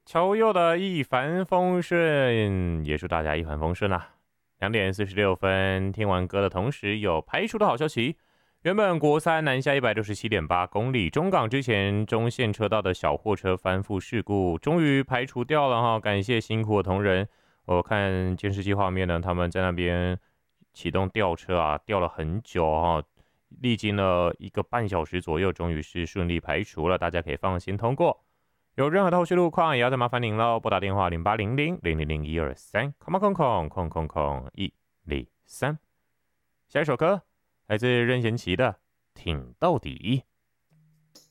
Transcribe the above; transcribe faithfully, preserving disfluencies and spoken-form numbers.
球友的一帆风顺，也祝大家一帆风顺啦。两点四十六分，听完歌的同时，有排除的好消息。原本国三南下一百六十七点八公里中港之前中线车道的小货车翻覆事故，终于排除掉了哈，感谢辛苦的同仁。我看监视器画面呢，他们在那边启动吊车啊，吊了很久哈，历经了一个半小时左右，终于是顺利排除了，大家可以放心通过。有任何的后续路况，也要再麻烦您喽，拨打电话零八零零零零零一二三，空空空空空空一零三。下一首歌来自任贤齐的《挺到底》。